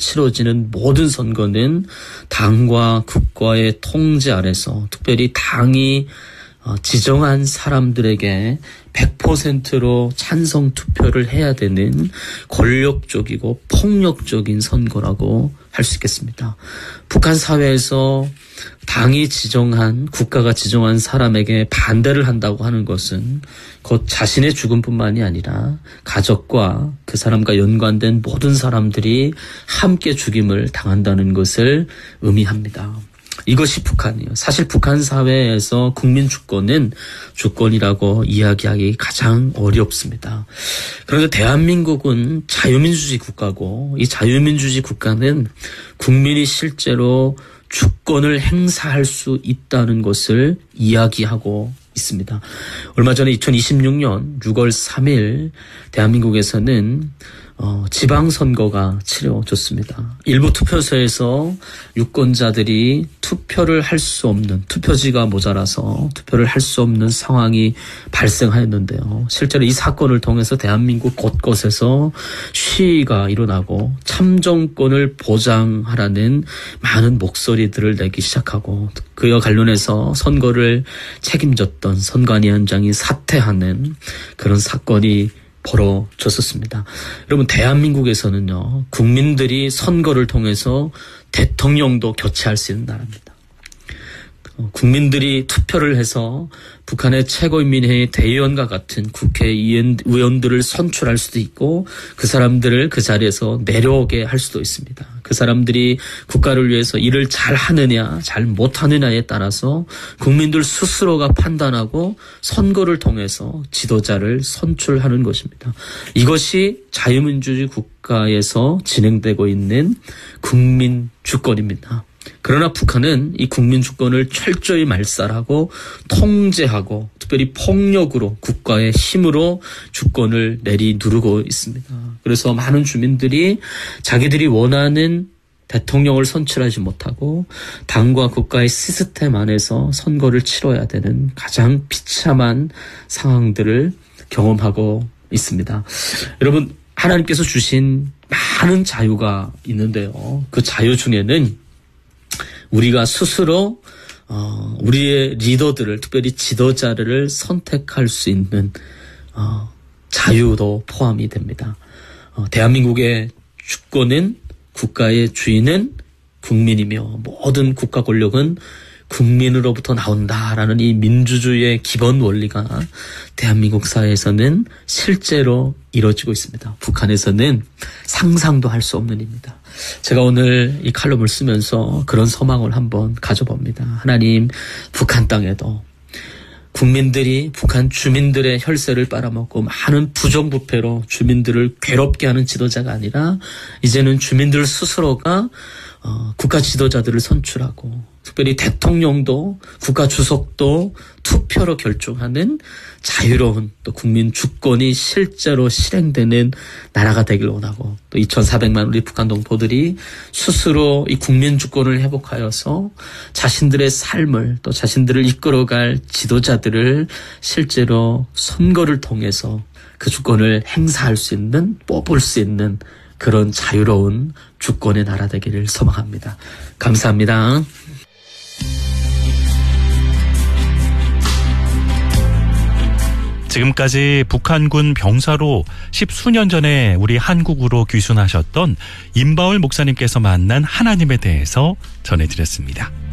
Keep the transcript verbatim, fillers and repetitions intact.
치러지는 모든 선거는 당과 국가의 통제 아래서 특별히 당이 지정한 사람들에게 백 퍼센트로 찬성 투표를 해야 되는 권력적이고 폭력적인 선거라고 할 수 있겠습니다. 북한 사회에서 당이 지정한, 국가가 지정한 사람에게 반대를 한다고 하는 것은 곧 자신의 죽음뿐만이 아니라 가족과 그 사람과 연관된 모든 사람들이 함께 죽임을 당한다는 것을 의미합니다. 이것이 북한이에요. 사실 북한 사회에서 국민 주권은 주권이라고 이야기하기 가장 어렵습니다. 그런데 대한민국은 자유민주주의 국가고 이 자유민주주의 국가는 국민이 실제로 주권을 행사할 수 있다는 것을 이야기하고 있습니다. 얼마 전에 이천이십육 년 유월 삼일 대한민국에서는 어, 지방선거가 치러졌습니다. 일부 투표소에서 유권자들이 투표를 할 수 없는, 투표지가 모자라서 투표를 할 수 없는 상황이 발생하였는데요. 실제로 이 사건을 통해서 대한민국 곳곳에서 시위가 일어나고 참정권을 보장하라는 많은 목소리들을 내기 시작하고 그와 관련해서 선거를 책임졌던 선관위원장이 사퇴하는 그런 사건이 벌어졌었습니다. 여러분, 대한민국에서는요, 국민들이 선거를 통해서 대통령도 교체할 수 있는 나라입니다. 국민들이 투표를 해서 북한의 최고인민회의 대의원과 같은 국회의원들을 선출할 수도 있고 그 사람들을 그 자리에서 내려오게 할 수도 있습니다. 그 사람들이 국가를 위해서 일을 잘 하느냐 잘 못하느냐에 따라서 국민들 스스로가 판단하고 선거를 통해서 지도자를 선출하는 것입니다. 이것이 자유민주주의 국가에서 진행되고 있는 국민 주권입니다. 그러나 북한은 이 국민 주권을 철저히 말살하고 통제하고 특별히 폭력으로 국가의 힘으로 주권을 내리누르고 있습니다. 그래서 많은 주민들이 자기들이 원하는 대통령을 선출하지 못하고 당과 국가의 시스템 안에서 선거를 치러야 되는 가장 비참한 상황들을 경험하고 있습니다. 여러분, 하나님께서 주신 많은 자유가 있는데요. 그 자유 중에는 우리가 스스로 어, 우리의 리더들을, 특별히 지도자를 선택할 수 있는 어, 자유도 포함이 됩니다. 어, 대한민국의 주권은, 국가의 주인은 국민이며 모든 국가 권력은 국민으로부터 나온다라는 이 민주주의의 기본 원리가 대한민국 사회에서는 실제로 이루어지고 있습니다. 북한에서는 상상도 할 수 없는 일입니다. 제가 오늘 이 칼럼을 쓰면서 그런 소망을 한번 가져봅니다. 하나님, 북한 땅에도 국민들이, 북한 주민들의 혈세를 빨아먹고 많은 부정부패로 주민들을 괴롭게 하는 지도자가 아니라 이제는 주민들 스스로가 어, 국가 지도자들을 선출하고 특별히 대통령도 국가 주석도 투표로 결정하는 자유로운 또 국민 주권이 실제로 실행되는 나라가 되길 원하고, 또 이천사백만 우리 북한 동포들이 스스로 이 국민 주권을 회복하여서 자신들의 삶을, 또 자신들을 이끌어갈 지도자들을 실제로 선거를 통해서 그 주권을 행사할 수 있는, 뽑을 수 있는 그런 자유로운 주권의 나라 되기를 소망합니다. 감사합니다. 지금까지 북한군 병사로 십수년 전에 우리 한국으로 귀순하셨던 임바울 목사님께서 만난 하나님에 대해서 전해드렸습니다.